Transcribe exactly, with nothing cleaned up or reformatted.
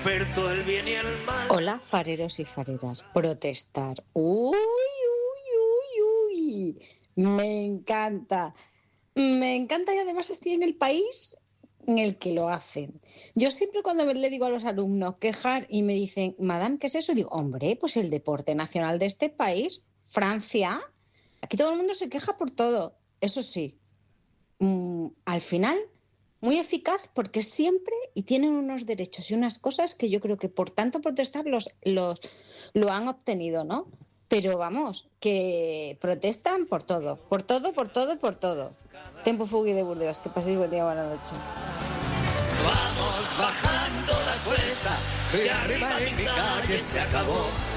experto del bien y el mal. Hola, fareros y fareras. Protestar. Uy, uy, uy, uy. Me encanta. Me encanta y además estoy en el país en el que lo hacen. Yo siempre cuando le digo a los alumnos quejar y me dicen, madame, ¿qué es eso? Digo, hombre, pues el deporte nacional de este país, Francia. Aquí todo el mundo se queja por todo. Eso sí, mmm, al final, muy eficaz porque siempre y tienen unos derechos y unas cosas que yo creo que por tanto protestar los, los, lo han obtenido, ¿no? Pero vamos, que protestan por todo, por todo, por todo, por todo. Tempo Fugui de Burdeos, que paséis buen día, buena noche. Vamos bajando la cuesta, que arriba en mi calle se acabó